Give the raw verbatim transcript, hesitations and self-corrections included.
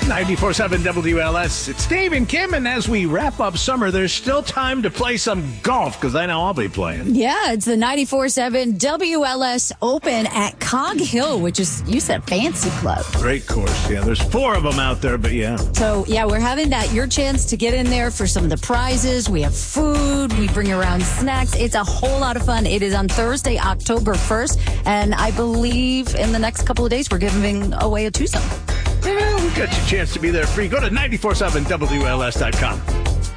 ninety-four point seven W L S. It's Dave and Kim, and as we wrap up summer, there's still time to play some golf, because I know I'll be playing. Yeah, it's the ninety-four point seven W L S Open at Cog Hill, which is, you said, fancy club. Great course, yeah. There's four of them out there, but yeah. So, yeah, we're having that, your chance to get in there for some of the prizes. We have food. We bring around snacks. It's a whole lot of fun. It is on Thursday, October first, and I believe in the next couple of days, we're giving away a twosome. Yeah, we got your chance to be there free. Go to nine four seven W L S dot com.